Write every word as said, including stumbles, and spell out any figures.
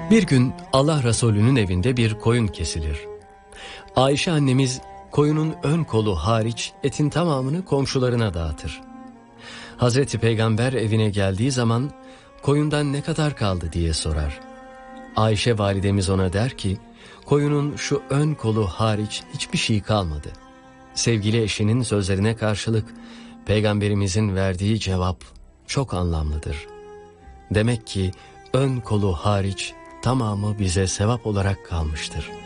Bir gün Allah Resulü'nün evinde bir koyun kesilir. Ayşe annemiz koyunun ön kolu hariç etin tamamını komşularına dağıtır. Hazreti Peygamber evine geldiği zaman koyundan ne kadar kaldı diye sorar. Ayşe validemiz ona der ki, koyunun şu ön kolu hariç hiçbir şey kalmadı. Sevgili eşinin sözlerine karşılık Peygamberimizin verdiği cevap çok anlamlıdır. Demek ki ön kolu hariç tamamı bize sevap olarak kalmıştır.